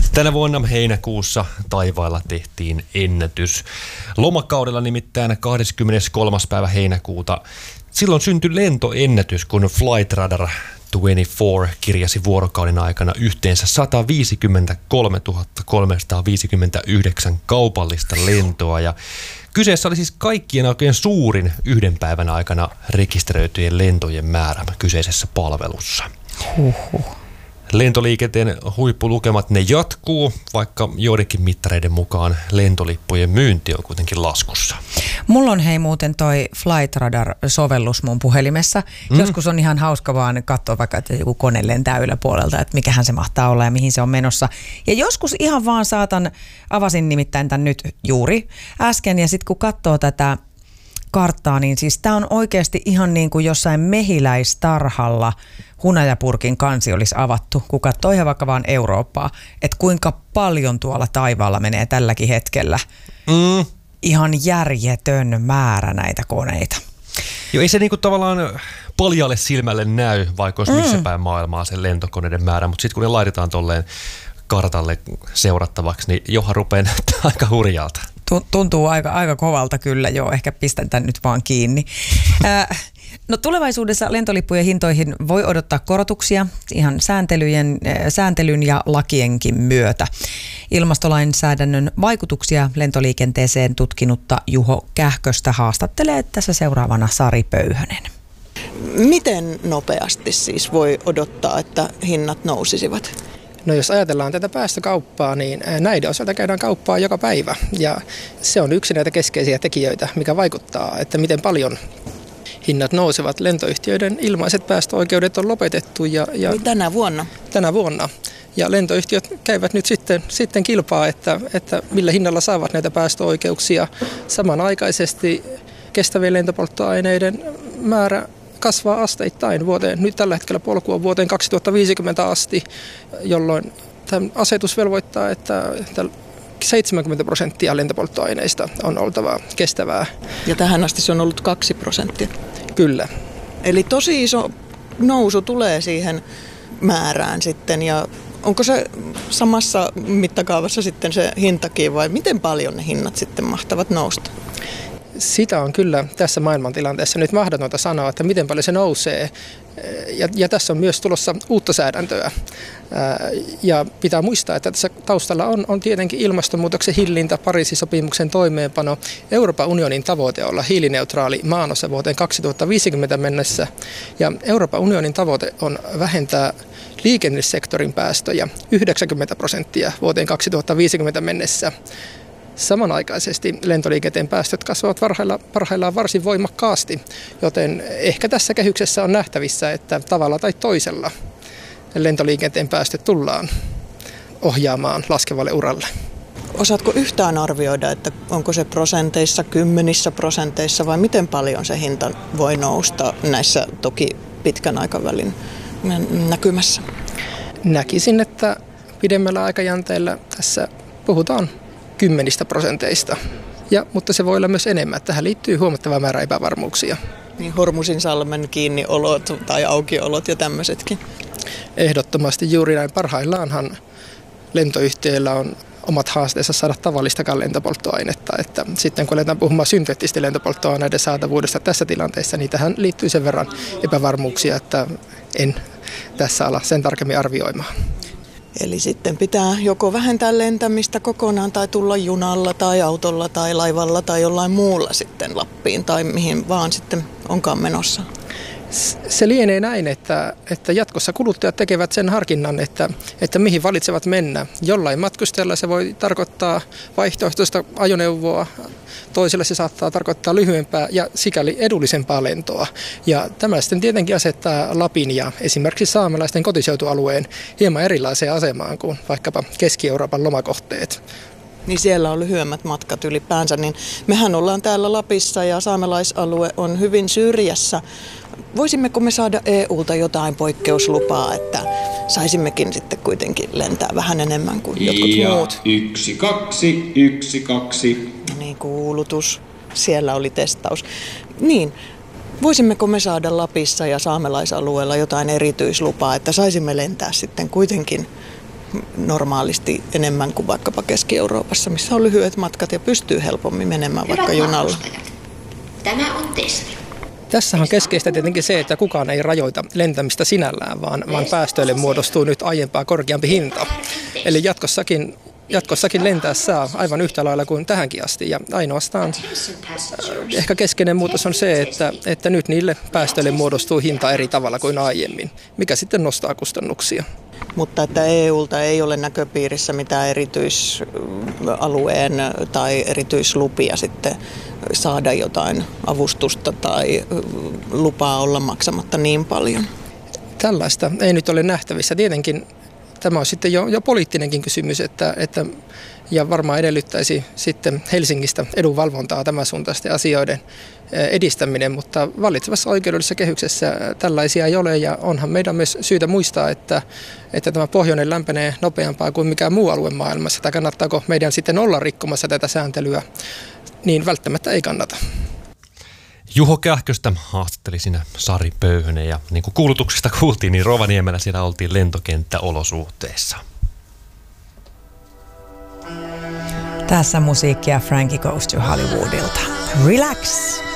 Tänä vuonna heinäkuussa taivaalla tehtiin ennätys. Lomakaudella nimittäin 23. päivä heinäkuuta. Silloin syntyi lentoennätys, kun Flight Radar 24 kirjasi vuorokauden aikana yhteensä 153 359 kaupallista lentoa. Ja kyseessä oli siis kaikkien aikojen suurin yhden päivän aikana rekisteröityjen lentojen määrä kyseisessä palvelussa. Lentoliikenteen huippulukemat ne jatkuu, vaikka joidenkin mittareiden mukaan lentolippujen myynti on kuitenkin laskussa. Mulla on muuten toi Flight Radar-sovellus mun puhelimessa. Joskus on ihan hauska vaan katsoa vaikka, että joku kone lentää yläpuolelta, että mikähän se mahtaa olla ja mihin se on menossa. Ja joskus ihan vaan avasin nimittäin tämän nyt juuri äsken ja sitten kun katsoo tätä karttaa, niin siis tämä on oikeasti ihan niin kuin jossain mehiläistarhalla hunajapurkin kansi olisi avattu, kun katsoo ihan vaikka vaan Eurooppaa, että kuinka paljon tuolla taivaalla menee tälläkin hetkellä. Ihan järjetön määrä näitä koneita. Joo, ei se niinku tavallaan paljalle silmälle näy, vaikka olisi missä päin maailmaa sen lentokoneiden määrä, mutta sitten kun ne laitetaan tolleen kartalle seurattavaksi, niin johan rupeaa näyttää aika hurjalta. Tuntuu aika kovalta kyllä, joo, ehkä pistän tämän nyt vaan kiinni. No tulevaisuudessa lentolippujen hintoihin voi odottaa korotuksia ihan sääntelyn ja lakienkin myötä. Ilmastolainsäädännön vaikutuksia lentoliikenteeseen tutkinutta Juho Kähköstä haastattelee tässä seuraavana Sari Pöyhönen. Miten nopeasti siis voi odottaa, että hinnat nousisivat? No jos ajatellaan tätä päästökauppaa, niin näiden osalta käydään kauppaa joka päivä. Ja se on yksi näitä keskeisiä tekijöitä, mikä vaikuttaa, että miten paljon hinnat nousevat. Lentoyhtiöiden ilmaiset päästöoikeudet on lopetettu. Ja tänä vuonna? Tänä vuonna. Ja lentoyhtiöt käyvät nyt sitten kilpaa, että millä hinnalla saavat näitä päästöoikeuksia. Samanaikaisesti kestävien lentopolttoaineiden määrä kasvaa asteittain nyt tällä hetkellä polku on vuoteen 2050 asti, jolloin tämä asetus velvoittaa, että 70% lentopolttoaineista on oltava kestävää. Ja tähän asti se on ollut 2%. Kyllä. Eli tosi iso nousu tulee siihen määrään sitten, ja onko se samassa mittakaavassa sitten se hintakin, vai miten paljon ne hinnat sitten mahtavat nousta? Sitä on kyllä tässä maailmantilanteessa nyt mahdotonta sanoa, että miten paljon se nousee. Ja tässä on myös tulossa uutta säädäntöä. Ja pitää muistaa, että tässä taustalla on tietenkin ilmastonmuutoksen hillintä, Pariisin sopimuksen toimeenpano, Euroopan unionin tavoite olla hiilineutraali maanosa vuoteen 2050 mennessä. Ja Euroopan unionin tavoite on vähentää liikennesektorin päästöjä 90% vuoteen 2050 mennessä. Samanaikaisesti lentoliikenteen päästöt kasvavat parhaillaan varsin voimakkaasti, joten ehkä tässä kehyksessä on nähtävissä, että tavalla tai toisella lentoliikenteen päästöt tullaan ohjaamaan laskevalle uralle. Osaatko yhtään arvioida, että onko se prosenteissa, 10% vai miten paljon se hinta voi nousta näissä toki pitkän aikavälin näkymässä? Näkisin, että pidemmällä aikajänteellä tässä puhutaan 10%. Mutta se voi olla myös enemmän. Tähän liittyy huomattava määrä epävarmuuksia. Niin Hormusin salmen kiinniolot tai aukiolot ja tämmöisetkin. Ehdottomasti juuri näin. Parhaillaanhan lentoyhtiöillä on omat haasteensa saada tavallistakaan lentopolttoainetta. Että sitten kun aletaan puhumaan synteettisten lentopolttoaineiden saatavuudesta tässä tilanteessa, niin tähän liittyy sen verran epävarmuuksia, että en tässä ala sen tarkemmin arvioimaan. Eli sitten pitää joko vähentää lentämistä kokonaan tai tulla junalla tai autolla tai laivalla tai jollain muulla sitten Lappiin tai mihin vaan sitten onkaan menossa. Se lienee näin, että jatkossa kuluttajat tekevät sen harkinnan, että mihin valitsevat mennä. Jollain matkustajalla se voi tarkoittaa vaihtoehtoista ajoneuvoa, toiselle se saattaa tarkoittaa lyhyempää ja sikäli edullisempaa lentoa. Ja tämä sitten tietenkin asettaa Lapin ja esimerkiksi saamelaisten kotiseutualueen hieman erilaiseen asemaan kuin vaikkapa Keski-Euroopan lomakohteet. Niin siellä on lyhyemmät matkat ylipäänsä, niin mehän ollaan täällä Lapissa ja saamelaisalue on hyvin syrjässä. Voisimmeko me saada EUlta jotain poikkeuslupaa, että saisimmekin sitten kuitenkin lentää vähän enemmän kuin jotkut muut? 1, 2, 1, 2. Niin, kuulutus. Siellä oli testaus. Niin, voisimmeko me saada Lapissa ja saamelaisalueella jotain erityislupaa, että saisimme lentää sitten kuitenkin normaalisti enemmän kuin vaikkapa Keski-Euroopassa, missä on lyhyet matkat ja pystyy helpommin menemään vaikka junalla. Tämä on testi. Tässä on keskeistä tietenkin se, että kukaan ei rajoita lentämistä sinällään, vaan päästöille muodostuu nyt aiempaa korkeampi hinta. Eli jatkossakin lentää saa aivan yhtä lailla kuin tähänkin asti. Ja ainoastaan ehkä keskeinen muutos on se, että nyt niille päästöille muodostuu hinta eri tavalla kuin aiemmin, mikä sitten nostaa kustannuksia. Mutta että EUlta ei ole näköpiirissä mitään erityisalueen tai erityislupia sitten saada jotain avustusta tai lupaa olla maksamatta niin paljon. Tällaista ei nyt ole nähtävissä. Tietenkin tämä on sitten jo poliittinenkin kysymys, ja varmaan edellyttäisi sitten Helsingistä edunvalvontaa tämän suuntaisten asioiden edistäminen, mutta vallitsevassa oikeudellisessa kehyksessä tällaisia ei ole, ja onhan meidän myös syytä muistaa, että tämä pohjoinen lämpenee nopeampaa kuin mikään muu alue maailmassa, tai kannattaako meidän sitten olla rikkomassa tätä sääntelyä, niin välttämättä ei kannata. Juho Kähköstä haastatteli sinä Sari Pöyhönen, ja niin kuin kuulutuksesta kuultiin, niin Rovaniemellä siellä oltiin lentokenttäolosuhteissa. Tässä musiikkia Frankie Goes to Hollywoodilta. Relax!